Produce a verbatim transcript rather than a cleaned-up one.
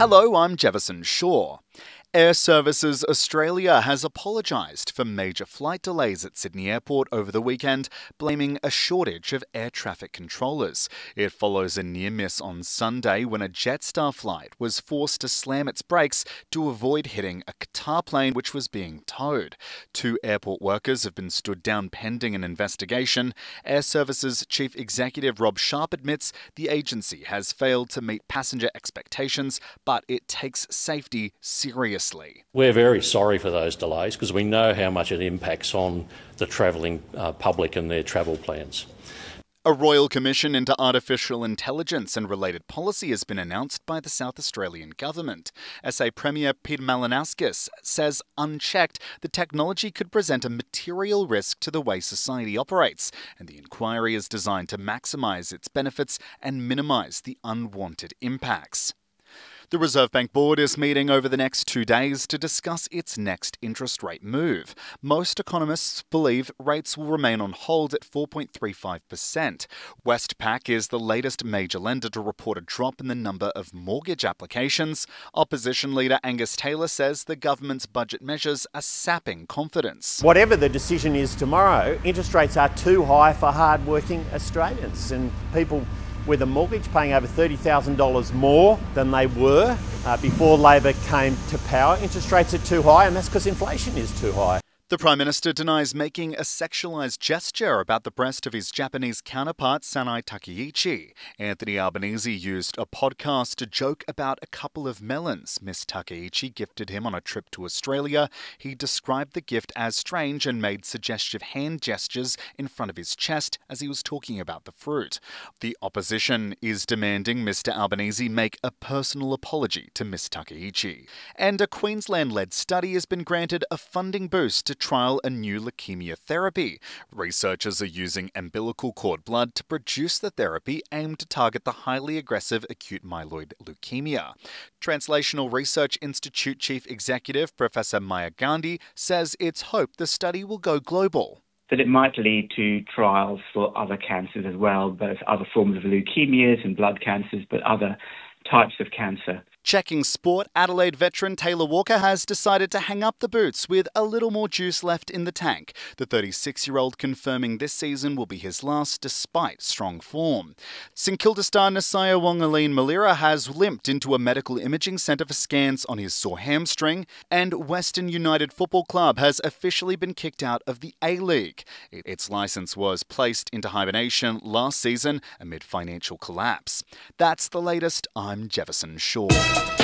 Hello, I'm Jefferson Shaw. Air Services Australia has apologised for major flight delays at Sydney Airport over the weekend, blaming a shortage of air traffic controllers. It follows a near miss on Sunday when a Jetstar flight was forced to slam its brakes to avoid hitting a Qatar plane which was being towed. Two airport workers have been stood down pending an investigation. Air Services Chief Executive Rob Sharp admits the agency has failed to meet passenger expectations, but it takes safety seriously. We're very sorry for those delays because we know how much it impacts on the travelling uh, public and their travel plans. A Royal Commission into Artificial Intelligence and related policy has been announced by the South Australian Government. S A Premier Peter Malinauskas says, unchecked, the technology could present a material risk to the way society operates, and the inquiry is designed to maximise its benefits and minimise the unwanted impacts. The Reserve Bank Board is meeting over the next two days to discuss its next interest rate move. Most economists believe rates will remain on hold at four point three five percent. Westpac is the latest major lender to report a drop in the number of mortgage applications. Opposition leader Angus Taylor says the government's budget measures are sapping confidence. Whatever the decision is tomorrow, interest rates are too high for hard-working Australians, and people with a mortgage paying over thirty thousand dollars more than they were uh, before Labor came to power. Interest rates are too high, and that's because inflation is too high. The Prime Minister denies making a sexualised gesture about the breast of his Japanese counterpart, Sanai Takeichi. Anthony Albanese used a podcast to joke about a couple of melons Miss Takeichi gifted him on a trip to Australia. He described the gift as strange and made suggestive hand gestures in front of his chest as he was talking about the fruit. The opposition is demanding Mister Albanese make a personal apology to Miss Takeichi. And a Queensland-led study has been granted a funding boost to trial a new leukemia therapy. Researchers are using umbilical cord blood to produce the therapy aimed to target the highly aggressive acute myeloid leukemia. Translational Research Institute Chief Executive Professor Maya Gandhi says it's hoped the study will go global. That it might lead to trials for other cancers as well, both other forms of leukemias and blood cancers, but other types of cancer. Checking sport, Adelaide veteran Taylor Walker has decided to hang up the boots with a little more juice left in the tank. The thirty-six-year-old confirming this season will be his last despite strong form. St Kilda star Nasiah Wong-Aline Malira has limped into a medical imaging centre for scans on his sore hamstring, and Western United Football Club has officially been kicked out of the A-League. Its licence was placed into hibernation last season amid financial collapse. That's the latest. I'm Jefferson Shaw.